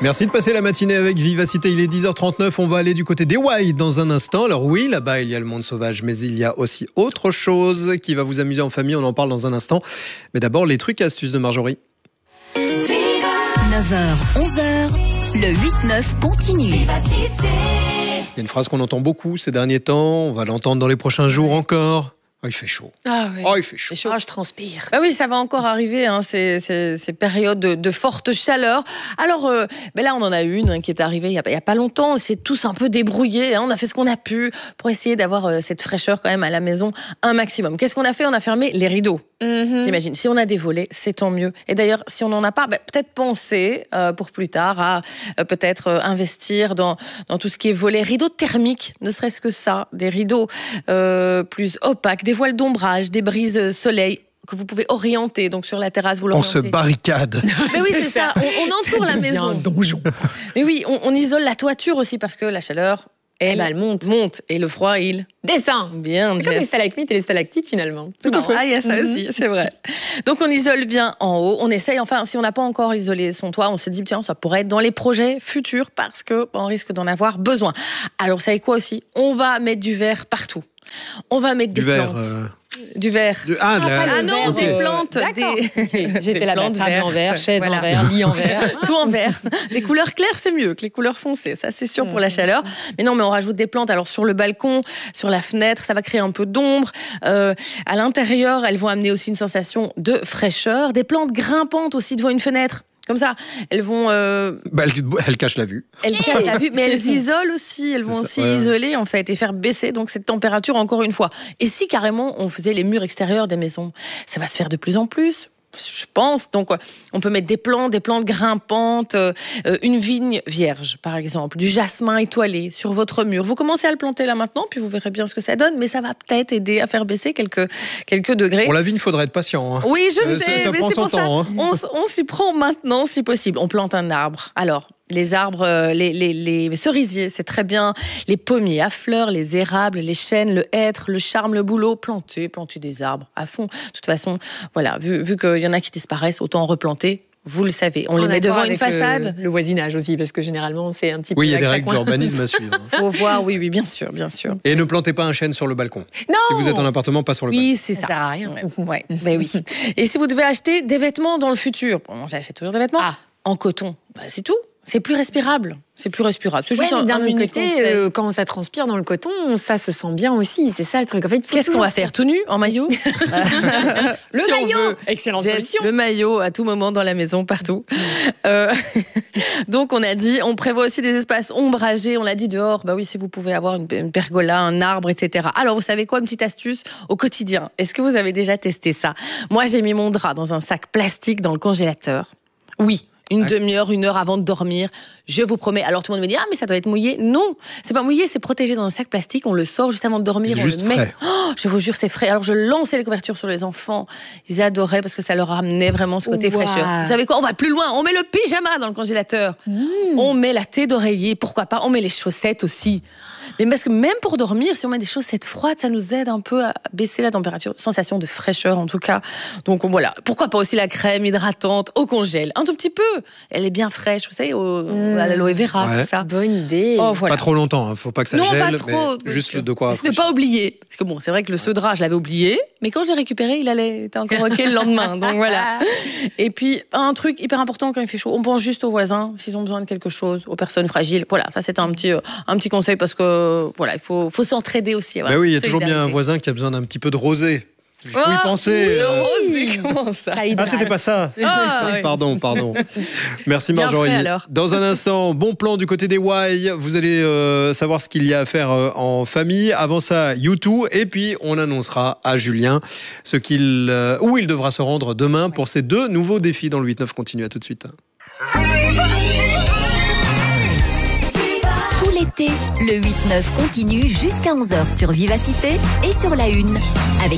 Merci de passer la matinée avec Vivacité. Il est 10h39. On va aller du côté des Hawaï dans un instant. Alors oui, là-bas, il y a le monde sauvage, mais il y a aussi autre chose qui va vous amuser en famille. On en parle dans un instant. Mais d'abord, les trucs et astuces de Marjorie. 9h, 11h, le 8-9 continue. Vivacité. Il y a une phrase qu'on entend beaucoup ces derniers temps. On va l'entendre dans les prochains jours encore. Oh, il fait chaud. Ah oui. Oh, il fait chaud. Je transpire. Bah oui, ça va encore arriver, ces périodes de forte chaleur. Alors, là, on en a une qui est arrivée il y a pas longtemps. On s'est tous un peu débrouillés. On a fait ce qu'on a pu pour essayer d'avoir cette fraîcheur quand même à la maison un maximum. Qu'est-ce qu'on a fait ? On a fermé les rideaux. J'imagine. Si on a des volets, c'est tant mieux. Et d'ailleurs, si on n'en a pas, peut-être penser pour plus tard à peut-être investir dans tout ce qui est volets, rideaux thermiques, ne serait-ce que ça, des rideaux plus opaques, des voiles d'ombrage, des brises soleil que vous pouvez orienter, donc sur la terrasse, vous l'orientez. On se barricade. Mais oui, c'est ça. On entoure la maison. Un donjon. Mais oui, on isole la toiture aussi parce que la chaleur, elle monte. Et le froid, il descend. Bien, c'est comme les stalagmites et les stalactites finalement. Tout à fait. Ah, il y a ça aussi, c'est vrai. Donc on isole bien en haut. On essaye, si on n'a pas encore isolé son toit, on s'est dit, tiens, ça pourrait être dans les projets futurs parce qu'on risque d'en avoir besoin. Alors, vous savez quoi aussi ? On va mettre du verre partout. On va mettre des plantes. Du verre. Des plantes. J'étais là-bas, table en verre, chaise en verre, lit en verre. Tout en verre. Les couleurs claires, c'est mieux que les couleurs foncées. Ça, c'est sûr pour la chaleur. Mais non, on rajoute des plantes. Alors, sur le balcon, sur la fenêtre, ça va créer un peu d'ombre. À l'intérieur, elles vont amener aussi une sensation de fraîcheur. Des plantes grimpantes aussi devant une fenêtre. Comme ça, elles vont... Elles cachent la vue. Elles cachent la vue, mais elles isolent aussi. Elles vont aussi isoler, en fait, et faire baisser donc cette température encore une fois. Et si, carrément, on faisait les murs extérieurs des maisons, ça va se faire de plus en plus, je pense. Donc, on peut mettre des plantes grimpantes, une vigne vierge, par exemple, du jasmin étoilé sur votre mur. Vous commencez à le planter là maintenant, puis vous verrez bien ce que ça donne, mais ça va peut-être aider à faire baisser quelques degrés. Pour la vigne, il faudrait être patient. Oui, je sais, ça mais prend c'est son pour temps, ça. On s'y prend maintenant, si possible. On plante un arbre. Alors, les arbres, les cerisiers, c'est très bien. Les pommiers à fleurs, les érables, les chênes, le hêtre, le charme, le bouleau. Planter des arbres à fond. De toute façon, voilà, vu qu'il y en a qui disparaissent, autant en replanter. Vous le savez, on les met devant une façade. Le voisinage aussi, parce que généralement, c'est un petit peu... Oui, il y a des règles d'urbanisme à suivre. Faut voir, oui, bien sûr. Et ne plantez pas un chêne sur le balcon. Non. Si vous êtes en appartement, pas sur le balcon. Oui, c'est ça. Ça sert à rien. Ouais, oui. Et si vous devez acheter des vêtements dans le futur, j'achète toujours des vêtements en coton, c'est tout. C'est plus respirable. C'est juste d'un unique côté, quand ça transpire dans le coton, ça se sent bien aussi. C'est ça le truc. En fait, qu'est-ce qu'on va faire ? Tout nu, en maillot ? Le maillot. Excellente solution. Le maillot à tout moment dans la maison, partout. Donc on a dit, on prévoit aussi des espaces ombragés. On l'a dit dehors. Bah oui, si vous pouvez avoir une pergola, un arbre, etc. Alors vous savez quoi ? Une petite astuce au quotidien. Est-ce que vous avez déjà testé ça ? Moi, j'ai mis mon drap dans un sac plastique dans le congélateur. Oui. Une demi-heure, 1 heure avant de dormir, je vous promets. Alors tout le monde me dit, mais ça doit être mouillé. Non, c'est pas mouillé, c'est protégé dans un sac plastique. On le sort juste avant de dormir, on le met. Frais. Je vous jure, c'est frais. Alors je lançais les couvertures sur les enfants. Ils adoraient parce que ça leur amenait vraiment ce côté fraîcheur. Vous savez quoi ? On va plus loin. On met le pyjama dans le congélateur. On met la thé d'oreiller, pourquoi pas. On met les chaussettes aussi. Mais parce que même pour dormir, si on met des chaussettes froides, ça nous aide un peu à baisser la température. Sensation de fraîcheur en tout cas. Donc voilà, pourquoi pas aussi la crème hydratante au congèle. Un tout petit peu. Elle est bien fraîche, vous savez, à l'aloe vera, tout ça. Bonne idée. Voilà. Pas trop longtemps, faut pas que ça gèle. Pas trop. Mais juste de quoi. Ce n'est pas oublié. Parce que c'est vrai que ce drap, je l'avais oublié, mais quand je l'ai récupéré, il était encore ok le lendemain. Donc voilà. Et puis, un truc hyper important quand il fait chaud, on pense juste aux voisins, s'ils ont besoin de quelque chose, aux personnes fragiles. Voilà, ça c'est un petit conseil parce que il faut s'entraider aussi. Voilà, oui, il y a toujours bien un voisin qui a besoin d'un petit peu de rosé. Il faut y penser. Oui, comment ça ? C'était pas ça. Pardon. Merci Marjorie. Dans un instant, bon plan du côté des Hawaï. Vous allez savoir ce qu'il y a à faire en famille. Avant ça, U2. Et puis, on annoncera à Julien où il devra se rendre demain pour ses 2 nouveaux défis dans le 8-9 continue. À tout de suite. Tout l'été, le 8-9 continue jusqu'à 11h sur Vivacité et sur la Une. Avec